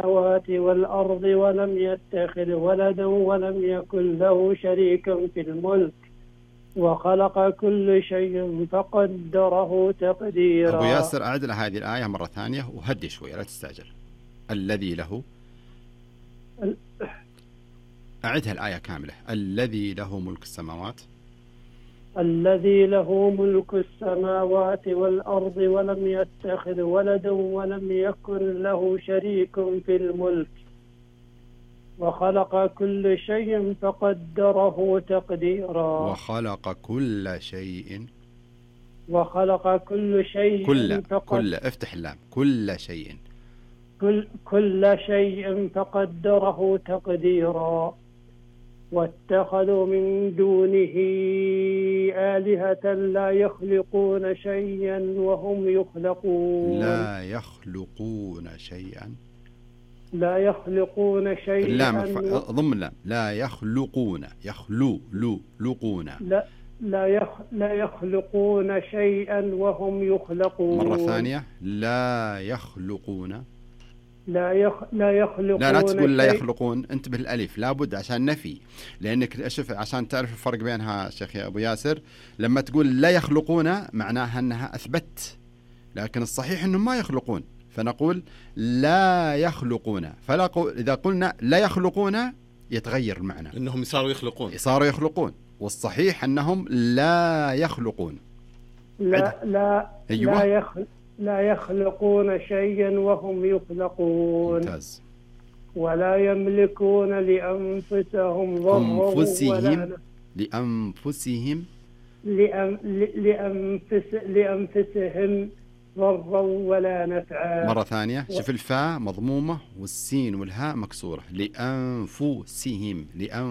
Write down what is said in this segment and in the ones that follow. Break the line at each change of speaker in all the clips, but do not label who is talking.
السماوات والأرض ولم يتخذ ولدا ولم يكن له شريك في الملك وخلق كل شيء فقدره تقديرا.
أبو ياسر أعد لها هذه الآية مرة ثانية وهدي شوية لا تستعجل. الذي له، أعدها الآية كاملة. الذي له ملك السماوات،
الذي له ملك السماوات والأرض ولم يتخذ ولدا ولم يكن له شريك في الملك وخلق كل شيء فقدره تقديرا.
وخلق كل شيء،
وخلق كل شيء
كل افتح اللام، كل شيء،
كل شيء فقدره تقديرا. واتخذوا من دونه آلهة لا يخلقون شيئا وهم يخلقون.
لا يخلقون شيئا،
لا يخلقون شيئا.
اللام ضم اللام. لا يخلقون، يخلقون.
لا يخلقون شيئا وهم يخلقون.
مرة ثانية. لا يخلقون.
لا يخلقون.
لا تقول لا يخلقون، انتبه الألف لابد عشان نفي، لأنك شوف عشان تعرف الفرق بينها شيخ أبو ياسر. لما تقول لا يخلقون معناها أنها أثبت، لكن الصحيح أنهم ما يخلقون، فنقول لا يخلقون. إذا قلنا لا يخلقون يتغير المعنى،
إنهم صاروا يخلقون،
والصحيح أنهم لا يخلقون.
أيوة. لا يخلقون شيئا وهم يخلقون.
ممتاز.
ولا يملكون لأنفسهم ضرا لأنفسهم ضرا ولا نفعا.
مرة ثانية. شوف الفاء مضمومة والسين والهاء مكسورة. لأنفسهم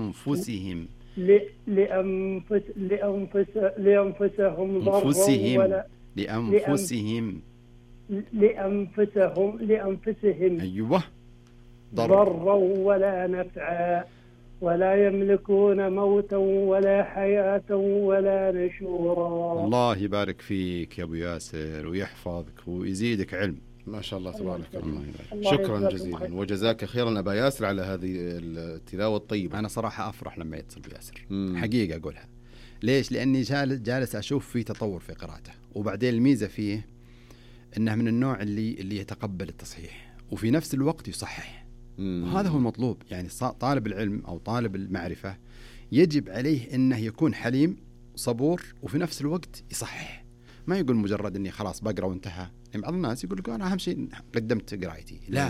لأنفسهم
أيوة
ضرا ولا نفعا. ولا يملكون موتا ولا حياة ولا نشورا.
الله يبارك فيك يا أبو ياسر ويحفظك ويزيدك علم.
ما شاء الله تبارك الله. شكرا جزيلا وجزاك خيرا أبا ياسر على هذه التلاوة الطيبة.
أنا صراحة أفرح لما يتصل بياسر، حقيقة أقولها. ليش؟ لأني جالس أشوف فيه تطور في قراءته، وبعدين الميزة فيه أنه من النوع اللي يتقبل التصحيح وفي نفس الوقت يصحح. وهذا هو المطلوب. يعني طالب العلم أو طالب المعرفة يجب عليه أنه يكون حليم صبور وفي نفس الوقت يصحح، ما يقول مجرد أني خلاص بقرأ وانتهى. يعني بعض الناس يقول لك أنا أهم شيء قدمت قراءتي، لا،